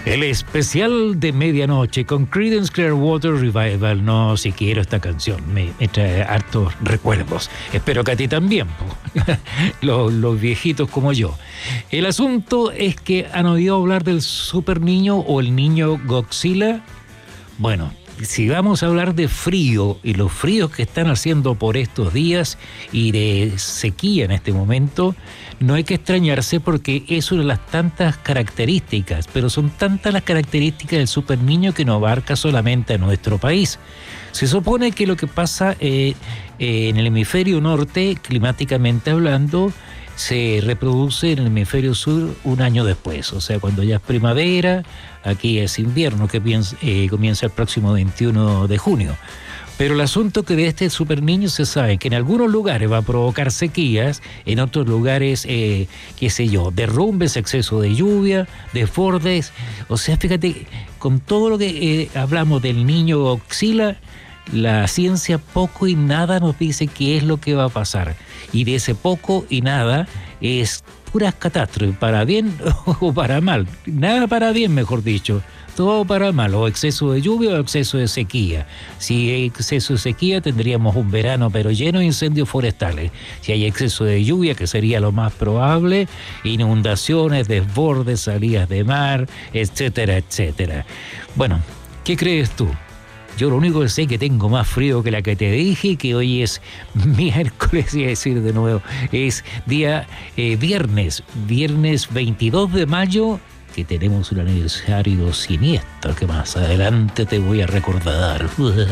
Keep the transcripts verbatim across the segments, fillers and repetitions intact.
El especial de medianoche con Creedence Clearwater Revival. No, si quiero esta canción, me, me trae hartos recuerdos. Espero que a ti también, los, los viejitos como yo. El asunto es que han oído hablar del super niño o el niño Godzilla. Bueno, si vamos a hablar de frío y los fríos que están haciendo por estos días y de sequía en este momento, no hay que extrañarse porque es una de las tantas características, pero son tantas las características del super niño que no abarca solamente a nuestro país. Se supone que lo que pasa eh, eh, en el hemisferio norte, climáticamente hablando, se reproduce en el hemisferio sur un año después, o sea, cuando ya es primavera, aquí es invierno, que piensa, eh, comienza el próximo veintiuno de junio. Pero el asunto que de este super niño se sabe que en algunos lugares va a provocar sequías, en otros lugares, eh, qué sé yo, derrumbes, exceso de lluvia, desbordes. O sea, fíjate, con todo lo que eh, hablamos del niño Godzilla, la ciencia poco y nada nos dice qué es lo que va a pasar. Y de ese poco y nada es puras catástrofes, para bien o para mal. Nada para bien, mejor dicho. Todo para mal, o exceso de lluvia o exceso de sequía. Si hay exceso de sequía tendríamos un verano pero lleno de incendios forestales. Si hay exceso de lluvia, que sería lo más probable, inundaciones, desbordes, salidas de mar, etcétera, etcétera. Bueno, ¿qué crees tú? Yo lo único que sé es que tengo más frío que la que te dije, que hoy es miércoles, y a decir de nuevo, es día eh, viernes, viernes veintidós de mayo, que tenemos un aniversario siniestro que más adelante te voy a recordar.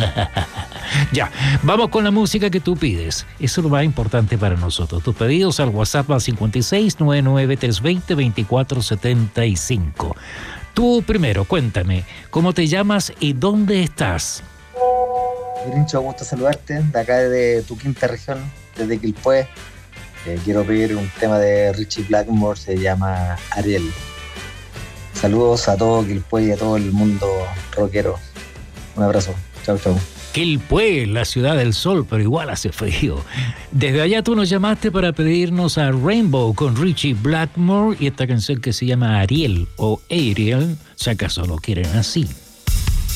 Ya, vamos con la música que tú pides. Eso es lo más importante para nosotros. Tus pedidos al WhatsApp al cincuenta y seis, noventa y nueve, trescientos veinte, veinticuatro setenta y cinco. Tú primero, cuéntame, ¿cómo te llamas y dónde estás? Grincho, gusto saludarte, de acá de tu quinta región, desde Quilpué. Eh, quiero pedir un tema de Richie Blackmore, se llama Ariel. Saludos a todo Quilpué y a todo el mundo rockero. Un abrazo. Chau, chau. Quilpué, la ciudad del sol, pero igual hace frío. Desde allá tú nos llamaste para pedirnos a Rainbow con Richie Blackmore y esta canción que se llama Ariel o Ariel, si acaso lo quieren así.